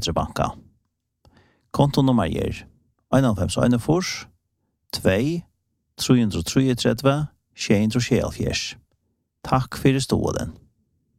Petri Banka. Kontonummer er 151 2 333 674. Takk for stålen.